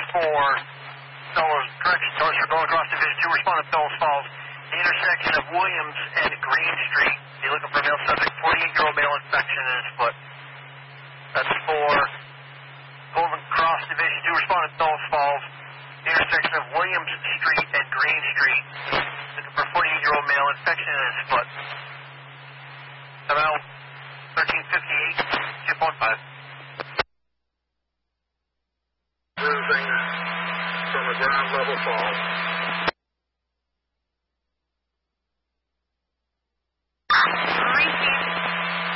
correction, Tulsa, you're going across Division 2, respond to Fells Falls, the intersection of Williams and Green Street. You're looking for a male subject, 48-year-old male, infection in his foot. That's 4. Golden Cross Division 2, respond to Fells Falls, the intersection of Williams Street and Green Street. Looking for a 48-year-old male, infection in his foot. About 1358, 2.5. Cruising from a ground level fall.